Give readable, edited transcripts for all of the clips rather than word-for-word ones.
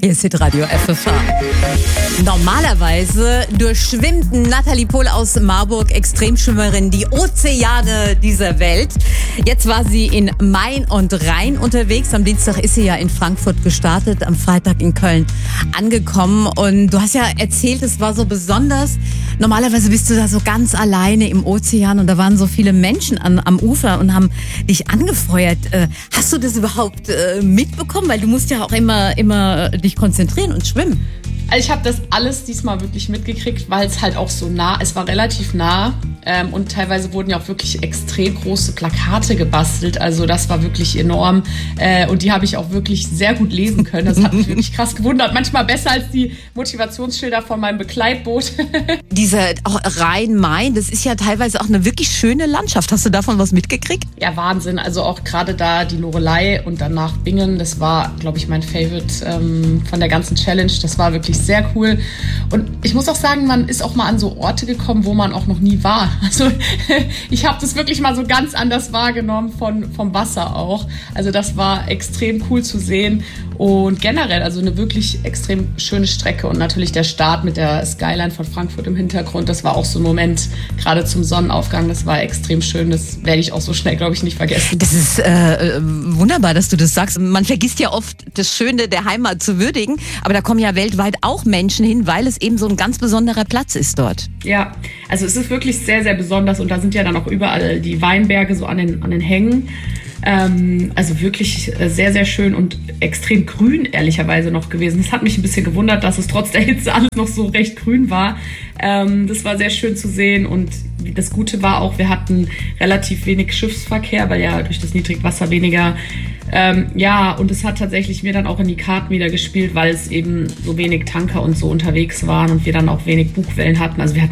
Hier ist Hitradio FFH. Normalerweise durchschwimmt Nathalie Pohl aus Marburg, Extremschwimmerin, die Ozeane dieser Welt. Jetzt war sie in Main und Rhein unterwegs. Am Dienstag ist sie ja in Frankfurt gestartet, am Freitag in Köln angekommen. Und du hast ja erzählt, es war so besonders. Normalerweise bist du da so ganz alleine im Ozean und da waren so viele Menschen am Ufer und haben dich angefeuert. Hast du das überhaupt mitbekommen? Weil du musst ja auch immer dich konzentrieren und schwimmen. Also ich habe das alles diesmal wirklich mitgekriegt, weil es halt auch so es war relativ nah und teilweise wurden ja auch wirklich extrem große Plakate gebastelt, also das war wirklich enorm und die habe ich auch wirklich sehr gut lesen können, das hat mich wirklich krass gewundert, manchmal besser als die Motivationsschilder von meinem Begleitboot. Dieser Rhein-Main, das ist ja teilweise auch eine wirklich schöne Landschaft, hast du davon was mitgekriegt? Ja, Wahnsinn, also auch gerade da die Loreley und danach Bingen, das war, glaube ich, mein Favorite von der ganzen Challenge, das war wirklich sehr cool. Und ich muss auch sagen, man ist auch mal an so Orte gekommen, wo man auch noch nie war. Also ich habe das wirklich mal so ganz anders wahrgenommen vom Wasser auch. Also das war extrem cool zu sehen. Und generell, also eine wirklich extrem schöne Strecke. Und natürlich der Start mit der Skyline von Frankfurt im Hintergrund, das war auch so ein Moment, gerade zum Sonnenaufgang, das war extrem schön. Das werde ich auch so schnell, glaube ich, nicht vergessen. Das ist wunderbar, dass du das sagst. Man vergisst ja oft, das Schöne der Heimat zu würdigen. Aber da kommen ja weltweit auch Menschen hin, weil es eben so ein ganz besonderer Platz ist dort. Ja, also es ist wirklich sehr, sehr besonders. Und da sind ja dann auch überall die Weinberge so an den Hängen. Also wirklich sehr, sehr schön und extrem grün, ehrlicherweise noch gewesen. Es hat mich ein bisschen gewundert, dass es trotz der Hitze alles noch so recht grün war. Das war sehr schön zu sehen und das Gute war auch, wir hatten relativ wenig Schiffsverkehr, weil ja durch das Niedrigwasser weniger, und es hat tatsächlich mir dann auch in die Karten wieder gespielt, weil es eben so wenig Tanker und so unterwegs waren und wir dann auch wenig Bugwellen hatten. Also wir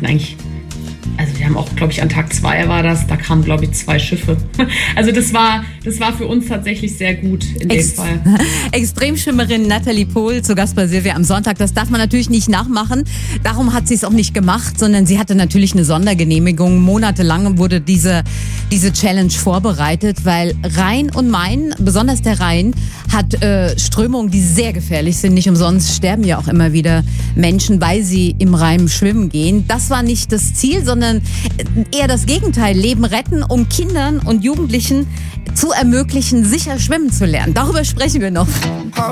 haben auch, glaube ich, an Tag 2 war das, da kamen, glaube ich, 2 Schiffe. Also das war für uns tatsächlich sehr gut in dem Fall. Extremschwimmerin Nathalie Pohl zu Gast bei Silvia am Sonntag. Das darf man natürlich nicht nachmachen. Darum hat sie es auch nicht gemacht, sondern sie hatte natürlich eine Sondergenehmigung. Monatelang wurde diese Challenge vorbereitet, weil Rhein und Main, besonders der Rhein, hat Strömungen, die sehr gefährlich sind. Nicht umsonst sterben ja auch immer wieder Menschen, weil sie im Rhein schwimmen gehen. Das war nicht das Ziel, sondern eher das Gegenteil, Leben retten, um Kindern und Jugendlichen zu ermöglichen, sicher schwimmen zu lernen. Darüber sprechen wir noch.